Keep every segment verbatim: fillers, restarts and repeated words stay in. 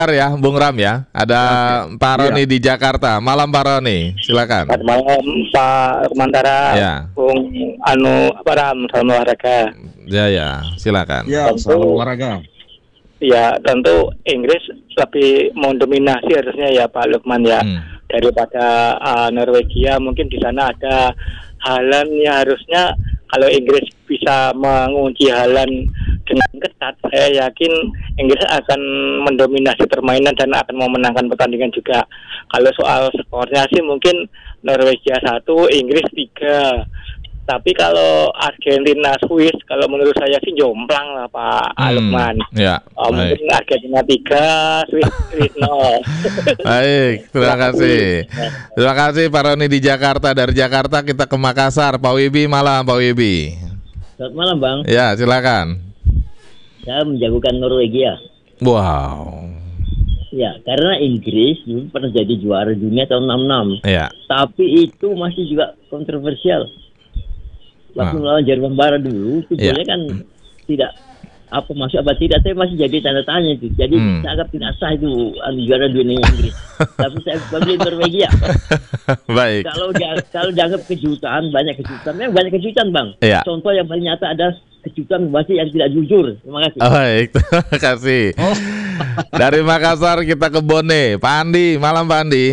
Ya, Bung Ram ya. Ada Pak Roni Iya. di Jakarta. Malam Pak Roni, silakan. Selamat malam Pak Rumantara, Ya. Bung Anu Pak Ram, salam olahraga. Ya ya, silakan. Ya, Tentu- salam olahraga. Ya, tentu Inggris lebih mendominasi harusnya ya Pak Lukman ya, Hmm. daripada uh, Norwegia. Mungkin di sana ada Haaland ya, harusnya kalau Inggris bisa mengunci Haaland dengan ketat, saya yakin Inggris akan mendominasi permainan dan akan memenangkan pertandingan juga. Kalau soal skornya sih mungkin Norwegia satu, Inggris tiga. Tapi kalau Argentina Swiss, kalau menurut saya sih jomplang lah Pak Hmm, Lukman. Ya, Oh, baik. mungkin Argentina tiga, Swiss Swiss nol. Baik, terima kasih. Terima kasih Pak Roni di Jakarta. Dari Jakarta kita ke Makassar. Pak Wibi, malam Pak Wibi. Selamat malam Bang, Ya, silakan. saya menjagokan Norwegia. Wow. Ya, karena Inggris dulu pernah jadi juara dunia tahun enam puluh enam. Ya. Tapi itu masih juga kontroversial. Waktu Ah. melawan Jerman Barat dulu, itu Ya. golnya kan tidak apa masuk apa tidak, tapi masih jadi tanda tanya itu. Jadi Hmm. saya anggap tidak sah itu anu, juara dunia Inggris. Tapi saya pilih Norwegia. Baik. Kalau dia, kalau dianggap kejutan, banyak kejutan. Memang banyak kejutan Bang. Iya. Contoh yang paling nyata ada kejutan wasit yang tidak jujur. Terima kasih. Baik, terima kasih. Dari Makassar kita ke Bone. Pak Andi, malam Pak Andi.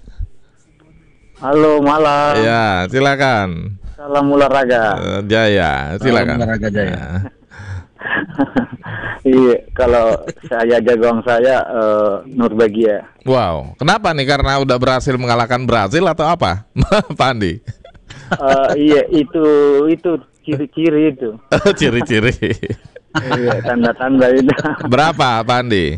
Halo malam, Ya, silakan. salam olahraga. Eh, Jaya, silakan. Salam olahraga, Jaya. Ya. Iya, kalau saya jagoan saya uh, Norwegia. Wow, kenapa nih? Karena udah berhasil mengalahkan Brazil atau apa, Pak Andi? Uh, iya, itu itu ciri-ciri itu. Ciri-ciri. Iya, tanda-tanda itu. Berapa, Pak Andi?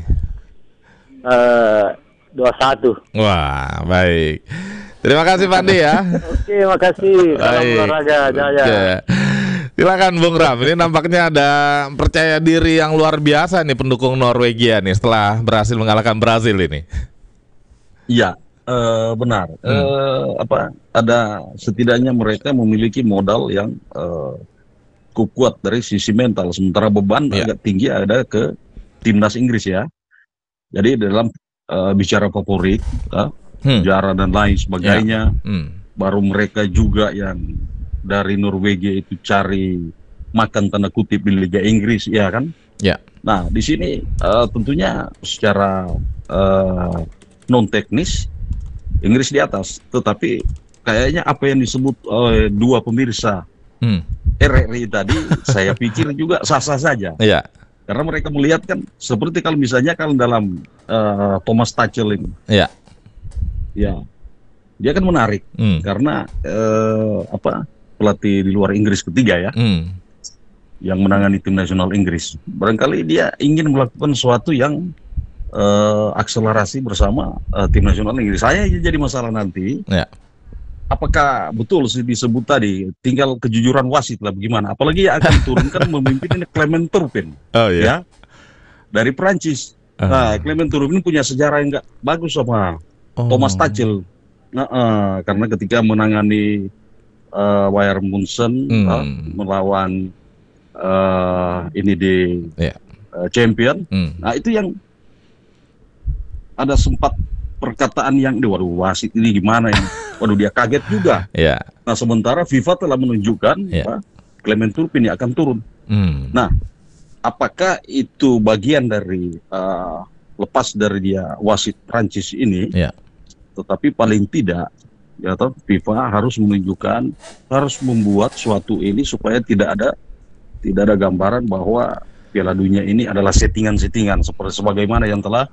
Uh, dua satu. Wah, baik. Terima kasih Pak Andi ya. Oke, makasih. Salam Baik. olahraga, Jaya. Ya. Silakan Bung Ram. Ini nampaknya ada percaya diri yang luar biasa nih pendukung Norwegia nih setelah berhasil mengalahkan Brazil ini. Iya, eh, benar. Hmm. Eh, apa? Ada setidaknya mereka memiliki modal yang eh, cukup kuat dari sisi mental. Sementara beban Iya. agak tinggi ada ke timnas Inggris ya. Jadi dalam eh, bicara favorit, eh, Hmm. sejarah dan lain sebagainya, Hmm. baru mereka juga yang dari Norwegia itu cari makan tanda kutip di Liga Inggris, ya kan? Ya. Nah, di sini eh, tentunya secara eh, non teknis Inggris di atas, tetapi kayaknya apa yang disebut oleh dua pemirsa Hmm. R R I tadi, saya pikir juga sah-sah saja, Ya. karena mereka melihat kan seperti kalau misalnya kalau dalam eh, Thomas Tuchel ini, Ya. ya dia kan menarik Hmm. karena eh, apa pelatih di luar Inggris ketiga ya, Hmm. yang menangani tim nasional Inggris. Barangkali dia ingin melakukan sesuatu yang eh, akselerasi bersama eh, tim nasional Inggris. Saya jadi masalah nanti, Ya. apakah betul sih disebut tadi, tinggal kejujuran wasit lah bagaimana. Apalagi yang akan turunkan memimpin ini Clement Turpin, Oh ya. ya, dari Prancis. Ah. Nah, Clement Turpin punya sejarah yang nggak bagus sama Oh. Thomas Tuchel. Nah, eh, karena ketika menangani uh, Bayern Munchen Hmm. eh, melawan eh, ini di Ya. eh, champion. Hmm. Nah, itu yang ada sempat perkataan yang, "Duh, waduh, wasit ini gimana ini?" Waduh, dia kaget juga. Ya. Nah, sementara FIFA telah menunjukkan Ya. apa, Clement Turpin yang akan turun. Hmm. Nah, apakah itu bagian dari eh, lepas dari dia wasit Prancis ini? Ya. Tetapi paling tidak, ya toh, FIFA harus menunjukkan, harus membuat suatu ini supaya tidak ada tidak ada gambaran bahwa Piala Dunia ini adalah settingan-settingan seperti sebagaimana yang telah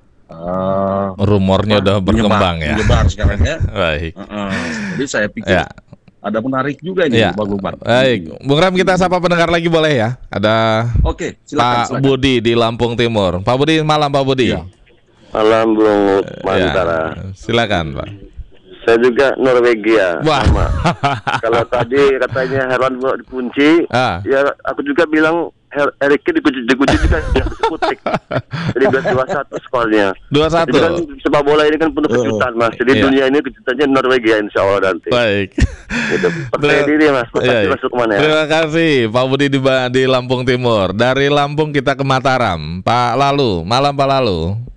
uh, Rumornya udah berkembang ya. menyebar sekarang ya. Baik. Uh-uh. Jadi saya pikir Ya. ada menarik juga ini, Ya. Bang Lukman. Baik. Bung Ram, kita sapa pendengar lagi boleh ya? Ada Oke, silakan, Pak silakan. Budi di Lampung Timur. Pak Budi, malam Pak Budi. Ya. Malam Bung Ya, Mantara. silakan Pak. Saya juga Norwegia. Wah. Sama. Kalau tadi katanya Herman mau dikunci, Ah. ya aku juga bilang Her Eriknya dikunci, dikunci juga yang Sputnik. Jadi biar dua satu skornya. Dua Jadi kan satu. sepak bola ini kan penuh kejutan Mas. Jadi Iya. dunia ini kejutannya Norwegia insya Allah nanti. Baik. Gitu. Percaya Ter- diri Mas. Percaya Iya, iya. masuk kemana ya? Terima kasih Pak Budi di, Ba- di Lampung Timur. Dari Lampung kita ke Mataram. Pak Lalu, malam Pak Lalu.